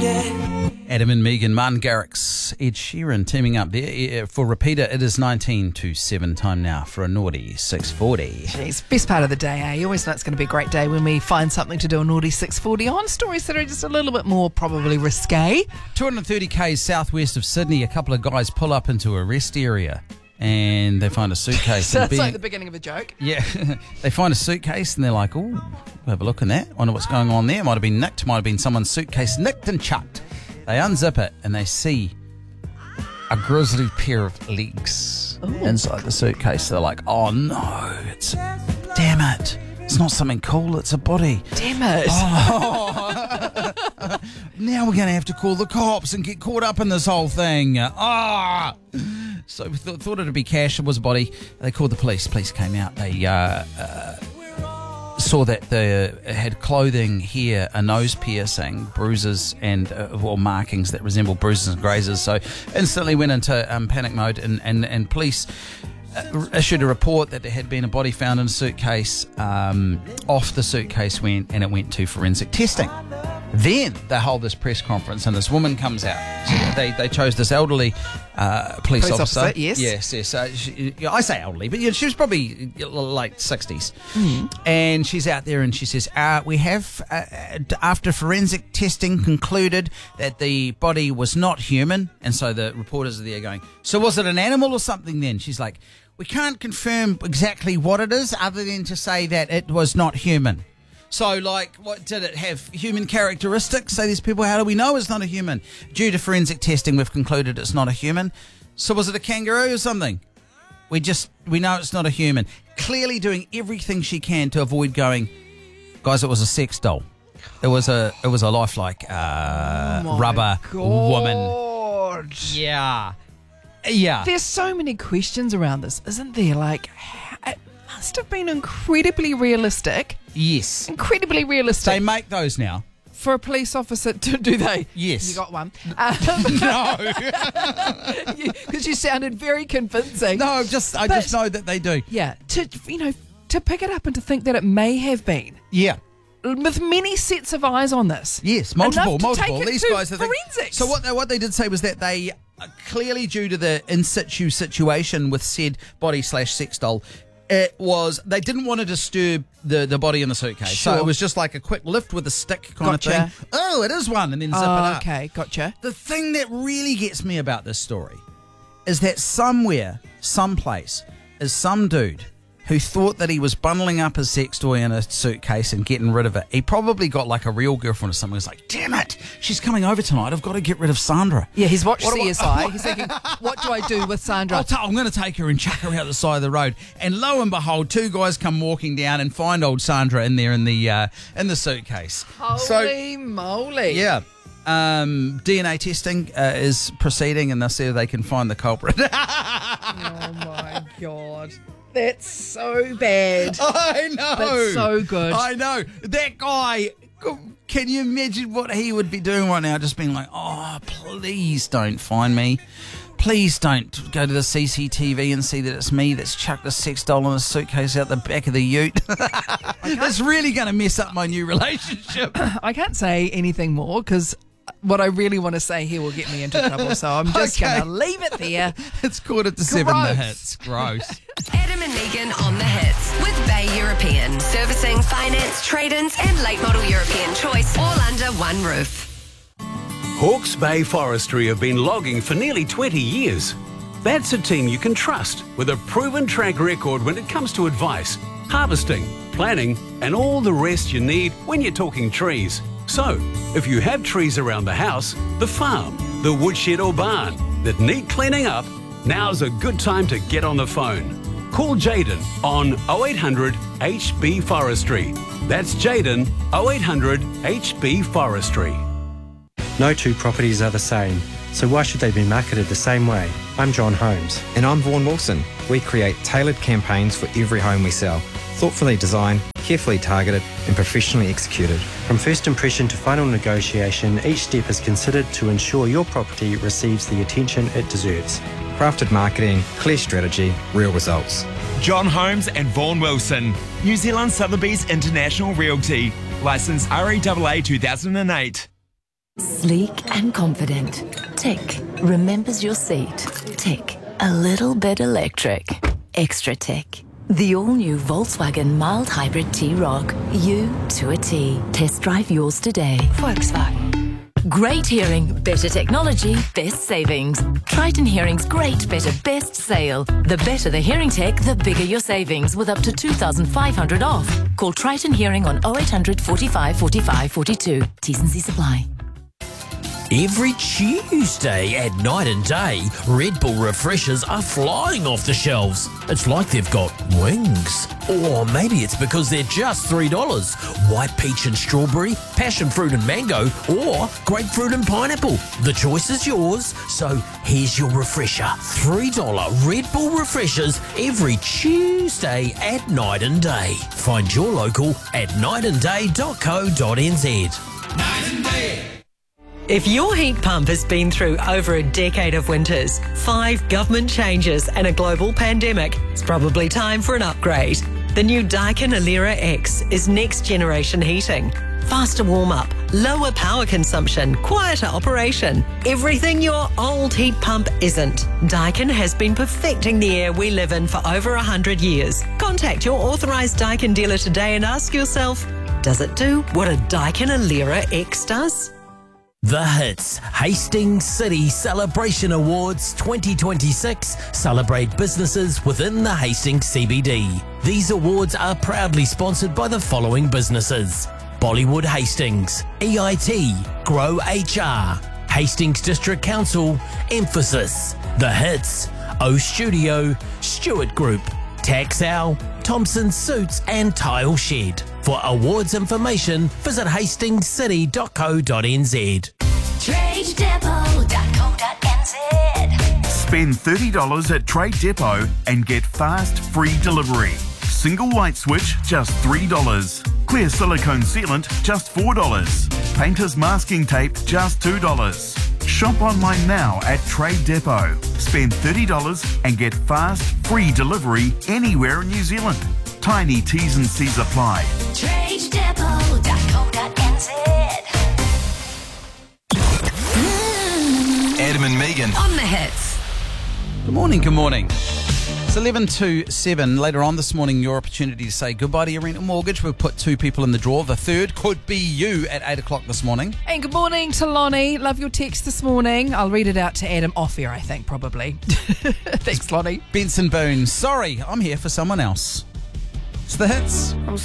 Adam and Megan, Martin Garrix, Ed Sheeran teaming up there for Repeater. It is 19 to 7 time now for a naughty 6:40. Jeez, best part of the day, eh? You always know it's going to be a great day when we find something to do a naughty 6:40 on. Stories that are just a little bit more probably risque. 230 k's southwest of Sydney, a couple of guys pull up into a rest area and they find a suitcase. So that's like the beginning of a joke. Yeah, they find a suitcase and they're like, "Oh, we'll have a look in that. Wonder what's going on there. Might have been nicked. Might have been someone's suitcase nicked and chucked." They unzip it and they see a grisly pair of legs inside the suitcase. They're like, "Oh no, damn it. It's not something cool, it's a body. Damn it." Oh. Now we're going to have to call the cops and get caught up in this whole thing. So we thought it'd be cash. It was a body. They called the police. Police came out. They saw that they had clothing, hair, a nose piercing, bruises, and markings that resemble bruises and grazes. So instantly went into panic mode, and police issued a report that there had been a body found in a suitcase. Off the suitcase went, and it went to forensic testing. Then they hold this press conference and this woman comes out. So they chose this elderly police officer. Yes. Yes. I say elderly, but she was probably late 60s. And she's out there and she says, we have, after forensic testing, concluded that the body was not human. And so the reporters are there going, "So was it an animal or something then?" She's like, "We can't confirm exactly what it is other than to say that it was not human." So, what did it have? Human characteristics? Say these people, how do we know it's not a human? Due to forensic testing, we've concluded it's not a human. So was it a kangaroo or something? We know it's not a human. Clearly doing everything she can to avoid going, "Guys, it was a sex doll. It was a lifelike rubber woman." Yeah. There's so many questions around this, isn't there? It must have been incredibly realistic. Yes. Incredibly realistic. They make those now. For a police officer to do they? Yes. You got one. No. Because you sounded very convincing. No, I just know that they do. Yeah. To pick it up and to think that it may have been. Yeah. With many sets of eyes on this. Yes, multiple. These guys are forensics. So what they did say was that they clearly, due to the in situ situation with said body/sex doll, they didn't want to disturb the body in the suitcase. Sure. So it was just like a quick lift with a stick kind of thing. Oh, it is one, and then zip it up. Okay, gotcha. The thing that really gets me about this story is that somewhere, someplace, is some dude who thought that he was bundling up his sex toy in a suitcase and getting rid of it. He probably got like a real girlfriend or something. He's like, "Damn it, she's coming over tonight. I've got to get rid of Sandra." Yeah, he's watched CSI. He's thinking, what do I do with Sandra? I'm going to take her and chuck her out the side of the road. And lo and behold, two guys come walking down and find old Sandra in there in the suitcase. Holy moly. Yeah. DNA testing is proceeding, and they'll see if they can find the culprit. Oh my God. That's so bad. I know. That's so good. I know. That guy, can you imagine what he would be doing right now? Just being like, "Oh, please don't find me. Please don't go to the CCTV and see that it's me that's chucked a sex doll in a suitcase out the back of the ute." That's really going to mess up my new relationship. I can't say anything more because what I really want to say here will get me into trouble, so I'm just going to leave it there. It's 7:15, the hits. Gross. Adam and Megan on the hits with Bay European. Servicing, finance, trade-ins and late model European choice all under one roof. Hawke's Bay Forestry have been logging for nearly 20 years. That's a team you can trust with a proven track record when it comes to advice, harvesting, planning and all the rest you need when you're talking trees. So, if you have trees around the house, the farm, the woodshed or barn that need cleaning up, now's a good time to get on the phone. Call Jaden on 0800 HB Forestry. That's Jaden 0800 HB Forestry. No two properties are the same, so why should they be marketed the same way? I'm John Holmes. And I'm Vaughan Wilson. We create tailored campaigns for every home we sell. Thoughtfully designed, carefully targeted and professionally executed. From first impression to final negotiation, each step is considered to ensure your property receives the attention it deserves. Crafted marketing, clear strategy, real results. John Holmes and Vaughan Wilson. New Zealand Sotheby's International Realty. Licence REAA 2008. Sleek and confident. Tick. Remembers your seat. Tick. A little bit electric. Extra tick. The all-new Volkswagen mild hybrid T-Roc. You to a T. Test drive yours today. Volkswagen. Great hearing, better technology, best savings. Triton Hearing's great, better, best sale. The better the hearing tech, the bigger your savings, with up to $2,500 off. Call Triton Hearing on 0800 45 45 42. T's and C's apply. Every Tuesday at Night and Day, Red Bull refreshers are flying off the shelves. It's like they've got wings. Or maybe it's because they're just $3. White peach and strawberry, passion fruit and mango, or grapefruit and pineapple. The choice is yours. So here's your refresher. $3 Red Bull refreshers every Tuesday at Night and Day. Find your local at nightandday.co.nz. Night and Day. If your heat pump has been through over a decade of winters, 5 government changes and a global pandemic, it's probably time for an upgrade. The new Daikin Alera X is next generation heating. Faster warm-up, lower power consumption, quieter operation. Everything your old heat pump isn't. Daikin has been perfecting the air we live in for over 100 years. Contact your authorised Daikin dealer today and ask yourself, does it do what a Daikin Alera X does? The Hits Hastings City Celebration Awards 2026 celebrate businesses within the Hastings CBD. These awards are proudly sponsored by the following businesses: Bollywood Hastings, EIT, Grow HR, Hastings District Council, Emphasis, The Hits, O Studio, Stewart Group, Taxow, Thompson Suits and Tile Shed. For awards information, visit hastingscity.co.nz. TradeDepot.co.nz. Spend $30 at Trade Depot and get fast, free delivery. Single light switch, just $3. Clear silicone sealant, just $4. Painter's masking tape, just $2. Shop online now at Trade Depot. Spend $30 and get fast, free delivery anywhere in New Zealand. Tiny T's and C's apply. TradeDepot.co.nz. Adam and Megan. On the hits. Good morning, good morning. It's 11 to 7. Later on this morning, your opportunity to say goodbye to your rental mortgage. We've put 2 people in the draw. The third could be you at 8 o'clock this morning. And good morning to Lonnie. Love your text this morning. I'll read it out to Adam off air, I think, probably. Thanks, Lonnie. Benson Boone. Sorry, I'm here for someone else. It's the hits.